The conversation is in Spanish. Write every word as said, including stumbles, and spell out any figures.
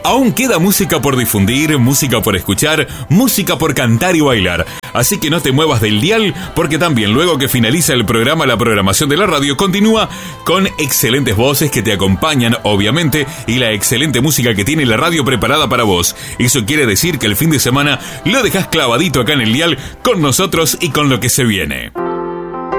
Aún queda música por difundir, música por escuchar, música por cantar y bailar. Así que no te muevas del dial, porque también luego que finaliza el programa, la programación de la radio continúa con excelentes voces que te acompañan, obviamente, y la excelente música que tiene la radio preparada para vos. Eso quiere decir que el fin de semana lo dejás clavadito acá en el dial con nosotros y con lo que se viene.